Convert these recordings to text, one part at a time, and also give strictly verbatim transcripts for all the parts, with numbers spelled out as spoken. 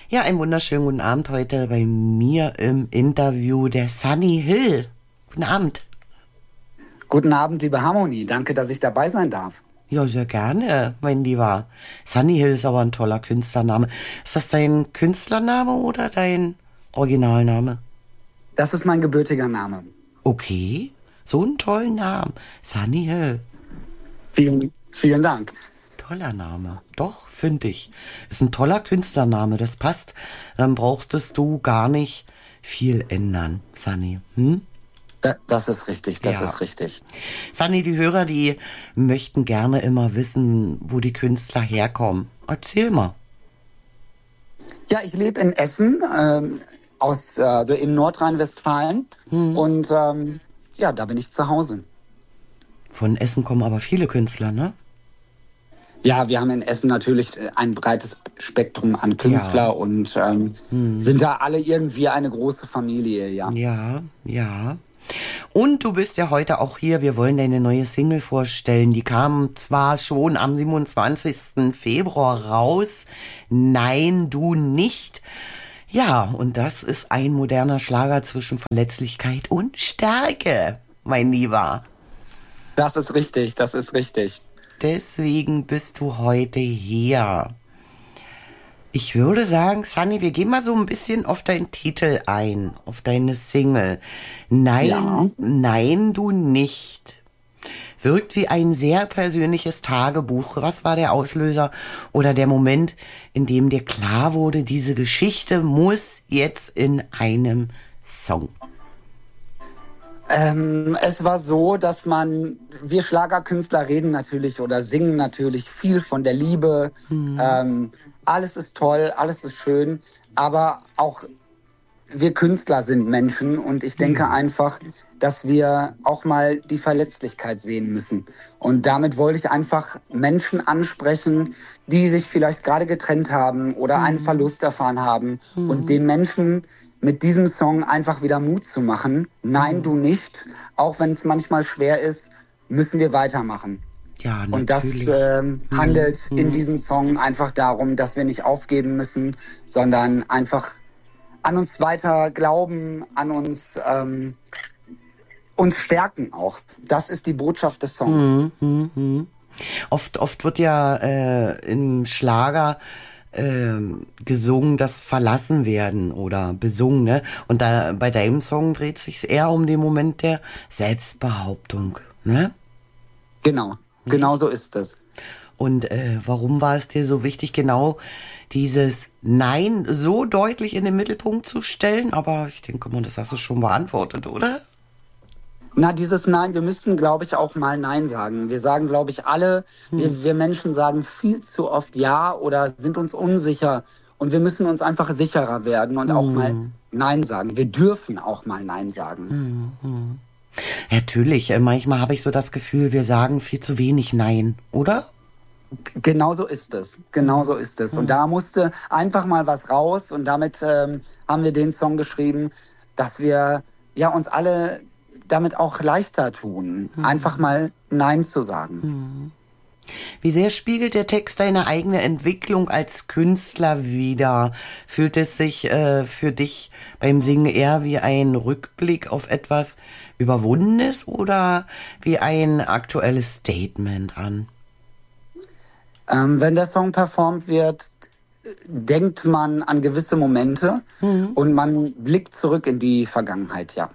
Ja, einen wunderschönen guten Abend heute bei mir im Interview der Sunny Hill. Guten Abend. Guten Abend, liebe Harmonie. Danke, dass ich dabei sein darf. Ja, sehr gerne, mein Lieber. Sunny Hill ist aber ein toller Künstlername. Ist das dein Künstlername oder dein Originalname? Das ist mein gebürtiger Name. Okay, so einen tollen Namen. Sunny Hill. Vielen, vielen Dank. Toller Name. Doch, finde ich. Ist ein toller Künstlername, das passt. Dann brauchstest du gar nicht viel ändern, Sunny. Hm? Da, das ist richtig, das Ja. ist richtig. Sunny, die Hörer, die möchten gerne immer wissen, wo die Künstler herkommen. Erzähl mal. Ja, ich lebe in Essen, ähm, aus, äh, also in Nordrhein-Westfalen. Hm. Und ähm, ja, da bin ich zu Hause. Von Essen kommen aber viele Künstler, ne? Ja, wir haben in Essen natürlich ein breites Spektrum an Künstler Ja. und ähm, Hm. sind da alle irgendwie eine große Familie, ja. Ja, ja. Und du bist ja heute auch hier. Wir wollen deine neue Single vorstellen. Die kam zwar schon am siebenundzwanzigsten Februar raus. Nein, du nicht. Ja, und das ist ein moderner Schlager zwischen Verletzlichkeit und Stärke, mein Lieber. Das ist richtig, das ist richtig. Deswegen bist du heute hier. Ich würde sagen, Sunny, wir gehen mal so ein bisschen auf deinen Titel ein, auf deine Single. Nein, Ja. nein, du nicht. Wirkt wie ein sehr persönliches Tagebuch. Was war der Auslöser oder der Moment, in dem dir klar wurde, diese Geschichte muss jetzt in einem Song? Ähm, es war so, dass man, wir Schlagerkünstler reden natürlich oder singen natürlich viel von der Liebe. Hm. Ähm, alles ist toll, alles ist schön, aber auch wir Künstler sind Menschen und ich denke Ja. einfach, dass wir auch mal die Verletzlichkeit sehen müssen. Und damit wollte ich einfach Menschen ansprechen, die sich vielleicht gerade getrennt haben oder einen Verlust erfahren haben und den Menschen mit diesem Song einfach wieder Mut zu machen. Nein, du nicht. Auch wenn es manchmal schwer ist, müssen wir weitermachen. Ja, natürlich. Und das ähm, handelt in diesem Song einfach darum, dass wir nicht aufgeben müssen, sondern einfach an uns weiter glauben, an uns, ähm, uns stärken auch. Das ist die Botschaft des Songs. Mhm, mhm, mhm. Oft, oft wird ja äh, im Schlager ähm, gesungen, das Verlassen werden oder besungen, ne? Und da bei deinem Song dreht sich eher um den Moment der Selbstbehauptung, ne? Genau, genau so ist es. Und äh, warum war es dir so wichtig, genau dieses Nein so deutlich in den Mittelpunkt zu stellen? Aber ich denke mal, das hast du schon beantwortet, oder? Na, dieses Nein, wir müssten, glaube ich, auch mal Nein sagen. Wir sagen, glaube ich, alle, wir, wir Menschen sagen viel zu oft Ja oder sind uns unsicher. Und wir müssen uns einfach sicherer werden und auch mal Nein sagen. Wir dürfen auch mal Nein sagen. Natürlich, äh, manchmal habe ich so das Gefühl, wir sagen viel zu wenig Nein, oder? Genau so ist es. Genau so ist es. Und da musste einfach mal was raus. Und damit ähm, haben wir den Song geschrieben, dass wir ja uns alle damit auch leichter tun, einfach mal Nein zu sagen. Wie sehr spiegelt der Text deine eigene Entwicklung als Künstler wider? Fühlt es sich äh, für dich beim Singen eher wie ein Rückblick auf etwas Überwundenes oder wie ein aktuelles Statement an? Ähm, wenn der Song performt wird, denkt man an gewisse Momente und man blickt zurück in die Vergangenheit, ja.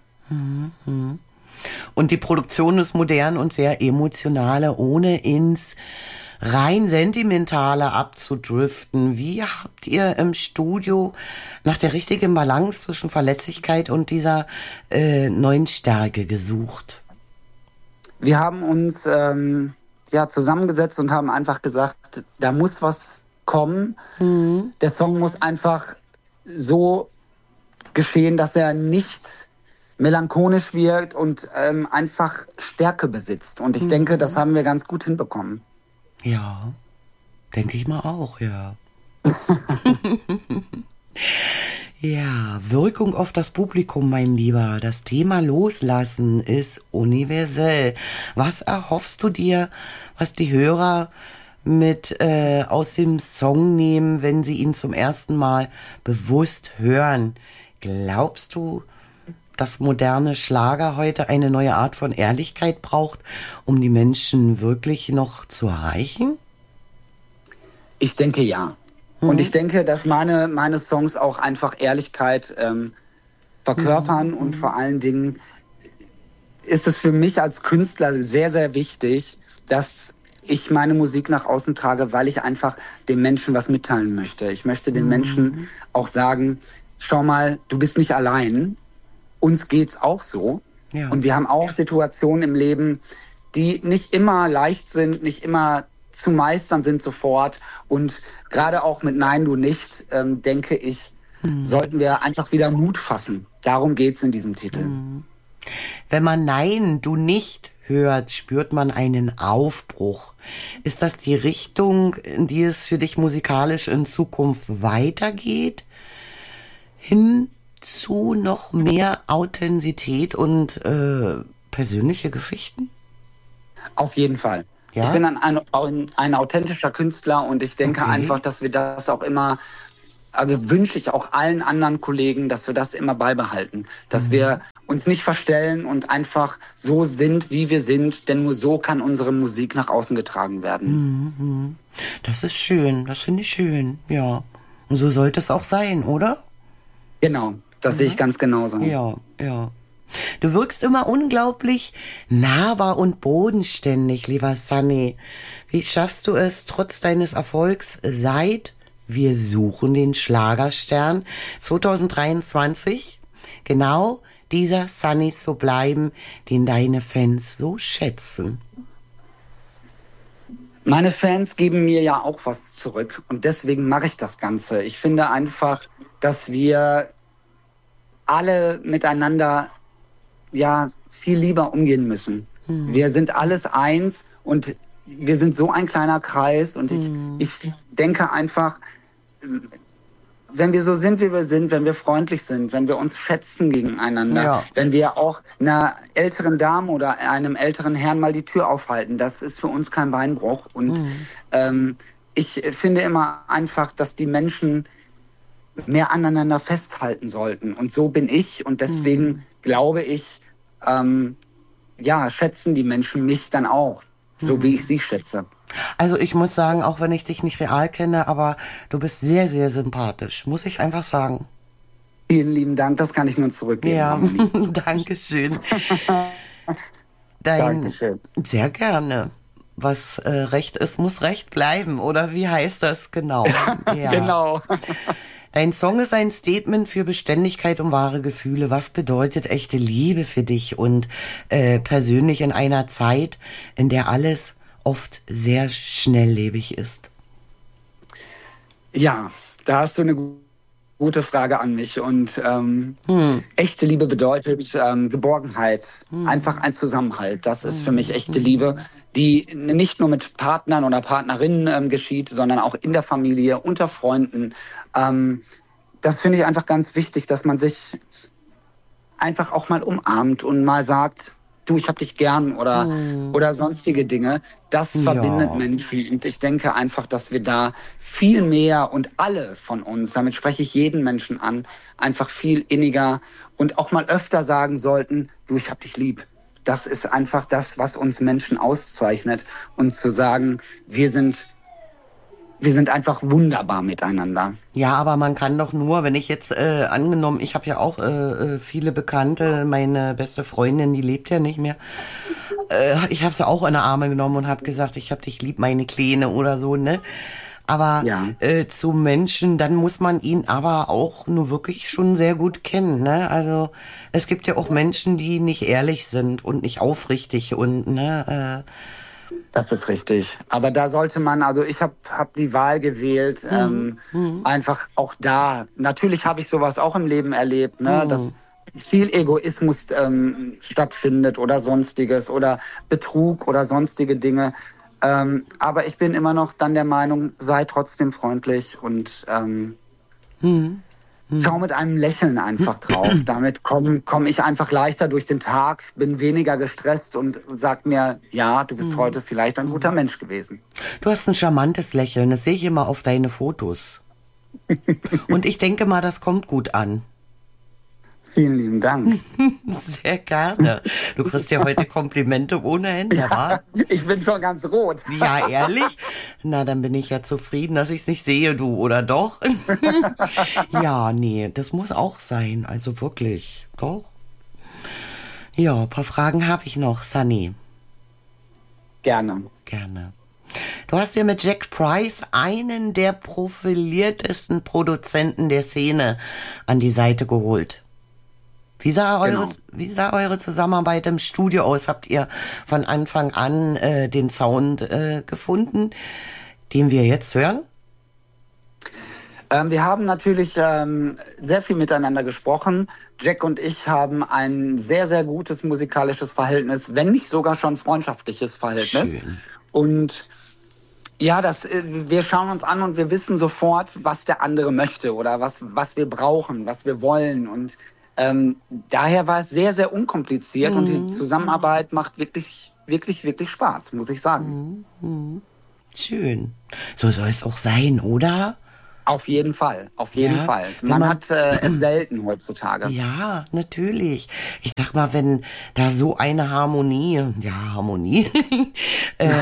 Und die Produktion ist modern und sehr emotionale, ohne ins rein Sentimentale abzudriften. Wie habt ihr im Studio nach der richtigen Balance zwischen Verletzlichkeit und dieser äh, neuen Stärke gesucht? Wir haben uns ähm, ja, zusammengesetzt und haben einfach gesagt, da muss was kommen. Der Song muss einfach so geschehen, dass er nicht melancholisch wirkt und ähm, einfach Stärke besitzt. Und ich denke, das haben wir ganz gut hinbekommen. Ja, denke ich mal auch, ja. Ja, Wirkung auf das Publikum, mein Lieber. Das Thema Loslassen ist universell. Was erhoffst du dir, was die Hörer mit äh, aus dem Song nehmen, wenn sie ihn zum ersten Mal bewusst hören. Glaubst du, dass moderne Schlager heute eine neue Art von Ehrlichkeit braucht, um die Menschen wirklich noch zu erreichen? Ich denke ja. Mhm. Und ich denke, dass meine, meine Songs auch einfach Ehrlichkeit ähm, verkörpern mhm. und vor allen Dingen ist es für mich als Künstler sehr, sehr wichtig, dass ich meine Musik nach außen trage, weil ich einfach den Menschen was mitteilen möchte. Ich möchte den mhm. Menschen auch sagen, schau mal, du bist nicht allein. Uns geht's auch so. Ja. Und wir haben auch Situationen im Leben, die nicht immer leicht sind, nicht immer zu meistern sind sofort. Und gerade auch mit Nein, du nicht, ähm, denke ich, mhm. sollten wir einfach wieder Mut fassen. Darum geht's in diesem Titel. Mhm. Wenn man Nein, du nicht hört, spürt man einen Aufbruch. Ist das die Richtung, in die es für dich musikalisch in Zukunft weitergeht? Hin zu noch mehr Authentizität und äh, persönliche Geschichten? Auf jeden Fall. Ja? Ich bin ein, ein, ein authentischer Künstler und ich denke okay. einfach, dass wir das auch immer, also wünsche ich auch allen anderen Kollegen, dass wir das immer beibehalten. Dass mhm. wir uns nicht verstellen und einfach so sind, wie wir sind, denn nur so kann unsere Musik nach außen getragen werden. Mhm. Das ist schön, das finde ich schön, ja. Und so sollte es auch sein, oder? Genau. Das ja. sehe ich ganz genauso. Ja, ja. Du wirkst immer unglaublich nahbar und bodenständig, lieber Sunny. Wie schaffst du es, trotz deines Erfolgs seit Wir suchen den Schlagerstern zwanzig dreiundzwanzig genau dieser Sunny zu bleiben, den deine Fans so schätzen? Meine Fans geben mir ja auch was zurück und deswegen mache ich das Ganze. Ich finde einfach, dass wir alle miteinander ja viel lieber umgehen müssen. Hm. Wir sind alles eins und wir sind so ein kleiner Kreis und hm. ich, ich denke einfach, wenn wir so sind, wie wir sind, wenn wir freundlich sind, wenn wir uns schätzen gegeneinander, ja. wenn wir auch einer älteren Dame oder einem älteren Herrn mal die Tür aufhalten, das ist für uns kein Beinbruch. Und hm. ähm, ich finde immer einfach, dass die Menschen mehr aneinander festhalten sollten. Und so bin ich. Und deswegen mhm. glaube ich, ähm, ja, schätzen die Menschen mich dann auch, so mhm. wie ich sie schätze. Also ich muss sagen, auch wenn ich dich nicht real kenne, aber du bist sehr, sehr sympathisch, muss ich einfach sagen. Vielen lieben Dank, das kann ich nur zurückgeben. Ja, Dankeschön. Dein, Dankeschön. Sehr gerne. Was äh, Recht ist, muss Recht bleiben, oder wie heißt das genau? Ja. Genau. Dein Song ist ein Statement für Beständigkeit und wahre Gefühle. Was bedeutet echte Liebe für dich und äh, persönlich in einer Zeit, in der alles oft sehr schnelllebig ist? Ja, da hast du eine gute Frage an mich. Und ähm, hm. echte Liebe bedeutet ähm, Geborgenheit, hm. einfach ein Zusammenhalt. Das ist für mich echte Liebe, die nicht nur mit Partnern oder Partnerinnen ähm, geschieht, sondern auch in der Familie, unter Freunden. Ähm, das finde ich einfach ganz wichtig, dass man sich einfach auch mal umarmt und mal sagt, du, ich hab dich gern oder, mm. oder sonstige Dinge. Das ja. verbindet Menschen. Und ich denke einfach, dass wir da viel mehr und alle von uns, damit spreche ich jeden Menschen an, einfach viel inniger und auch mal öfter sagen sollten, du, ich hab dich lieb. Das ist einfach das, was uns Menschen auszeichnet. Und zu sagen, wir sind, wir sind einfach wunderbar miteinander. Ja, aber man kann doch nur, wenn ich jetzt äh, angenommen, ich habe ja auch äh, viele Bekannte, meine beste Freundin, die lebt ja nicht mehr. Äh, ich habe sie auch in die Arme genommen und habe gesagt, ich hab dich lieb, meine Kleine oder so, ne? Aber ja. äh, zu Menschen, dann muss man ihn aber auch nur wirklich schon sehr gut kennen, ne? Also es gibt ja auch Menschen, die nicht ehrlich sind und nicht aufrichtig und ne. Äh, das ist richtig. Aber da sollte man, also ich habe hab die Wahl gewählt, mhm. ähm, mhm. einfach auch da. Natürlich habe ich sowas auch im Leben erlebt, ne? Mhm. Dass viel Egoismus ähm, stattfindet oder sonstiges oder Betrug oder sonstige Dinge. Ähm, aber ich bin immer noch dann der Meinung, sei trotzdem freundlich und ähm, hm. schau mit einem Lächeln einfach drauf. Damit komme komm ich einfach leichter durch den Tag, bin weniger gestresst und sag mir, ja, du bist mhm. heute vielleicht ein guter Mensch gewesen. Du hast ein charmantes Lächeln, das sehe ich immer auf deine Fotos. Und ich denke mal, das kommt gut an. Vielen lieben Dank. Sehr gerne. Du kriegst ja heute Komplimente ohne Ende, ja, wa? Ich bin schon ganz rot. Ja, ehrlich? Na, dann bin ich ja zufrieden, dass ich es nicht sehe, du, oder doch? Ja, nee, das muss auch sein. Also wirklich, doch. Ja, ein paar Fragen habe ich noch, Sunny. Gerne. Gerne. Du hast dir mit Jack Price einen der profiliertesten Produzenten der Szene an die Seite geholt. Wie sah eure, genau. wie sah eure Zusammenarbeit im Studio aus? Habt ihr von Anfang an äh, den Sound äh, gefunden, den wir jetzt hören? Ähm, wir haben natürlich ähm, sehr viel miteinander gesprochen. Jack und ich haben ein sehr, sehr gutes musikalisches Verhältnis, wenn nicht sogar schon freundschaftliches Verhältnis. Schön. Und ja, das, wir schauen uns an und wir wissen sofort, was der andere möchte oder was, was wir brauchen, was wir wollen. Und Ähm, daher war es sehr, sehr unkompliziert mhm. und die Zusammenarbeit macht wirklich, wirklich, wirklich Spaß, muss ich sagen. Mhm. Schön. So soll es auch sein, oder? Auf jeden Fall, auf jeden ja, Fall. Man, man hat äh, es selten heutzutage. Ja, natürlich. Ich sag mal, wenn da so eine Harmonie, ja, Harmonie, äh,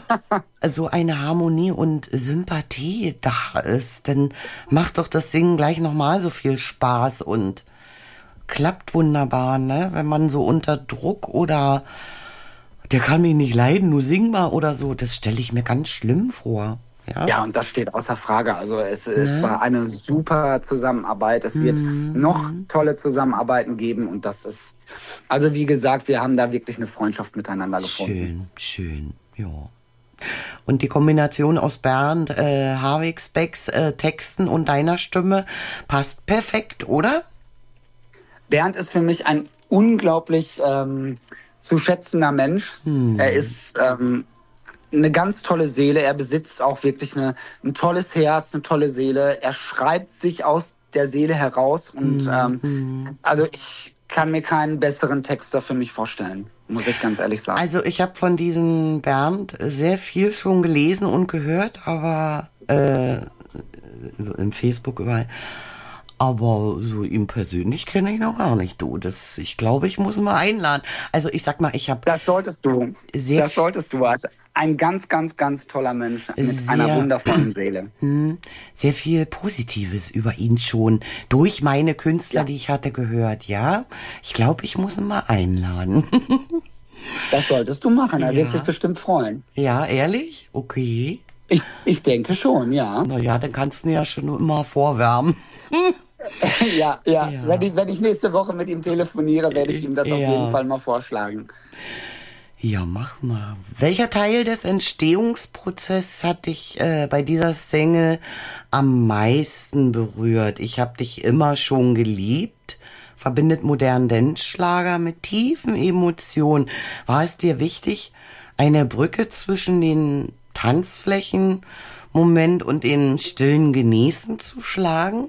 so eine Harmonie und Sympathie da ist, dann macht doch das Singen gleich nochmal so viel Spaß und klappt wunderbar, ne? Wenn man so unter Druck oder der kann mich nicht leiden, nur sing mal oder so, das stelle ich mir ganz schlimm vor. Ja, ja, und das steht außer Frage. Also es, ne? es war eine super Zusammenarbeit. Es wird mhm. noch tolle Zusammenarbeiten geben und das ist, also wie gesagt, wir haben da wirklich eine Freundschaft miteinander gefunden. Schön, schön, ja. Und die Kombination aus Bernd äh, Havigsbecks äh, Texten und deiner Stimme passt perfekt, oder? Bernd ist für mich ein unglaublich ähm, zu schätzender Mensch. Hm. Er ist ähm, eine ganz tolle Seele. Er besitzt auch wirklich eine, ein tolles Herz, eine tolle Seele. Er schreibt sich aus der Seele heraus. Und hm. ähm, also ich kann mir keinen besseren Texter für mich vorstellen, muss ich ganz ehrlich sagen. Also ich habe von diesem Bernd sehr viel schon gelesen und gehört, aber äh, im Facebook überall. Aber so ihn persönlich kenne ich noch gar nicht, du. Das, ich glaube, ich muss ihn mal einladen. Also ich sag mal, ich habe... Das solltest du. Sehr das solltest du. Also ein ganz, ganz, ganz toller Mensch mit sehr, einer wundervollen Seele. Sehr viel Positives über ihn schon durch meine Künstler, ja. die ich hatte, gehört. Ja, ich glaube, ich muss ihn mal einladen. Das solltest du machen. Er ja. wird sich bestimmt freuen. Ja, ehrlich? Okay. Ich, ich denke schon, ja. Na ja, dann kannst du ja schon immer vorwärmen. ja, ja. ja. Wenn, ich, wenn ich nächste Woche mit ihm telefoniere, werde ich ihm das ja. auf jeden Fall mal vorschlagen. Ja, mach mal. Welcher Teil des Entstehungsprozesses hat dich äh, bei dieser Single am meisten berührt? Ich habe dich immer schon geliebt. Verbindet modernen Dance-Schlager mit tiefen Emotionen. War es dir wichtig, eine Brücke zwischen den Tanzflächen-Moment und den stillen Genießen zu schlagen?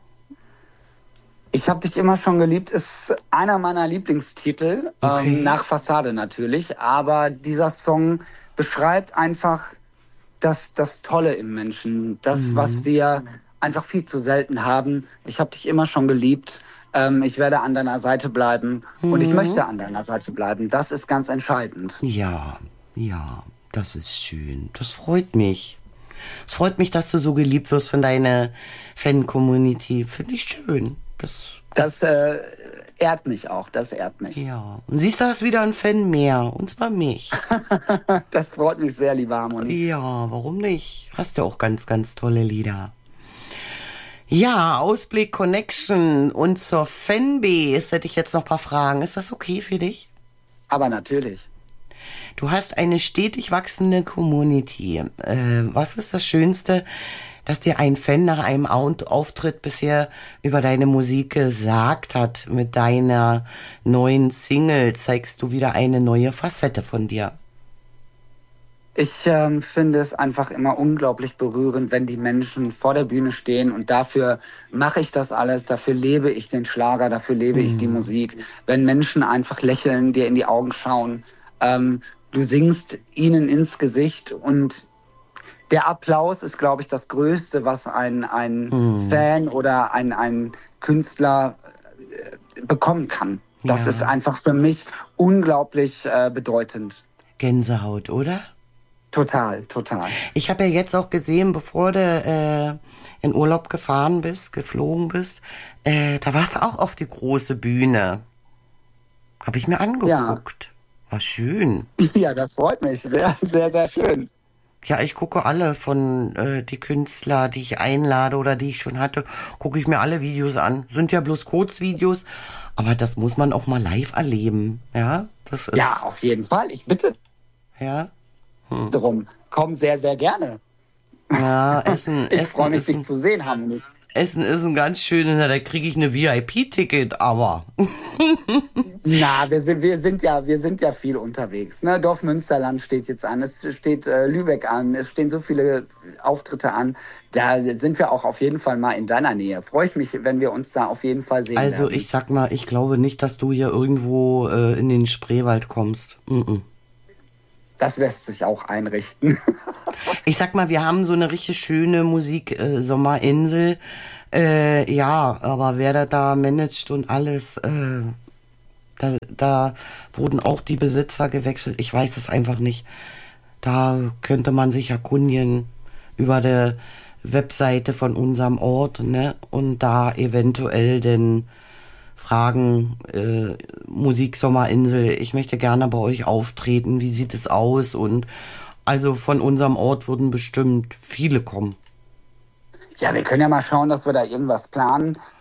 Ich habe dich immer schon geliebt, ist einer meiner Lieblingstitel, okay. ähm, nach Fassade natürlich. Aber dieser Song beschreibt einfach das, das Tolle im Menschen, das, mhm. was wir einfach viel zu selten haben. Ich habe dich immer schon geliebt. Ähm, ich werde an deiner Seite bleiben mhm. und ich möchte an deiner Seite bleiben. Das ist ganz entscheidend. Ja, ja, das ist schön. Das freut mich. Es freut mich, dass du so geliebt wirst von deiner Fan-Community. Finde ich schön. Das, das äh, ehrt mich auch, das ehrt mich. Ja, und siehst du, hast wieder ein Fan mehr, und zwar mich. Das freut mich sehr, liebe Harmonie. Ja, warum nicht? Hast ja auch ganz, ganz tolle Lieder. Ja, Ausblick, Connection und zur Fanbase hätte ich jetzt noch ein paar Fragen. Ist das okay für dich? Aber natürlich. Du hast eine stetig wachsende Community. Äh, was ist das Schönste, dass dir ein Fan nach einem Auftritt bisher über deine Musik gesagt hat? Mit deiner neuen Single zeigst du wieder eine neue Facette von dir. Ich ähm, finde es einfach immer unglaublich berührend, wenn die Menschen vor der Bühne stehen und dafür mache ich das alles, dafür lebe ich den Schlager, dafür lebe ich die Musik. Wenn Menschen einfach lächeln, dir in die Augen schauen, ähm, du singst ihnen ins Gesicht und der Applaus ist, glaube ich, das Größte, was ein, ein hm. Fan oder ein, ein Künstler äh, bekommen kann. Das ja. ist einfach für mich unglaublich äh, bedeutend. Gänsehaut, oder? Total, total. Ich habe ja jetzt auch gesehen, bevor du äh, in Urlaub gefahren bist, geflogen bist, äh, da warst du auch auf die große Bühne. Habe ich mir angeguckt. Ja. War schön. Ja, das freut mich. Sehr, sehr, sehr schön. Ja, ich gucke alle von äh, die Künstler, die ich einlade oder die ich schon hatte, gucke ich mir alle Videos an. Sind ja bloß Kurzvideos, aber das muss man auch mal live erleben. Ja, das ist, ja, auf jeden Fall. Ich bitte. Ja. Hm. Drum. Komm sehr, sehr gerne. Ja, Essen, ich Essen. freue mich, dich zu sehen, Harmonie. Essen ist ein ganz schönes, da kriege ich eine V I P-Ticket, aber. Na, wir sind, wir sind ja, wir sind ja viel unterwegs. Ne? Dorfmünsterland steht jetzt an, es steht äh, Lübeck an, es stehen so viele Auftritte an. Da sind wir auch auf jeden Fall mal in deiner Nähe. Freue ich mich, wenn wir uns da auf jeden Fall sehen. Also werden. Ich sag mal, ich glaube nicht, dass du hier irgendwo äh, in den Spreewald kommst. Mm-mm. Das lässt sich auch einrichten. Ich sag mal, wir haben so eine richtig schöne Musik-Sommerinsel. Äh, äh, ja, aber wer das da managt und alles, äh, da, da wurden auch die Besitzer gewechselt. Ich weiß es einfach nicht. Da könnte man sich erkundigen über der Webseite von unserem Ort, ne? Und da eventuell denn fragen, äh, Musik-Sommerinsel, ich möchte gerne bei euch auftreten, wie sieht es aus? Und also von unserem Ort würden bestimmt viele kommen. Ja, wir können ja mal schauen, dass wir da irgendwas planen.